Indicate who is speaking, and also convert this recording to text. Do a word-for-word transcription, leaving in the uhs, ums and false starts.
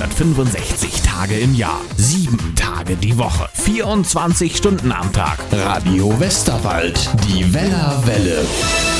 Speaker 1: dreihundertfünfundsechzig Tage im Jahr, sieben Tage die Woche, vierundzwanzig Stunden am Tag.
Speaker 2: Radio Westerwald, die Wellerwelle.